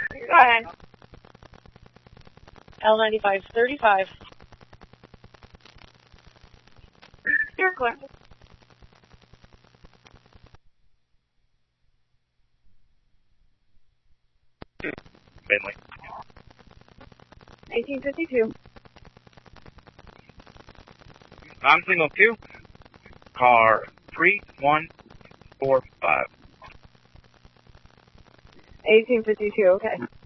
Go ahead. L95 35. You're clear. Finley. 1852. I'm single 2. Car 3145. 1852, okay.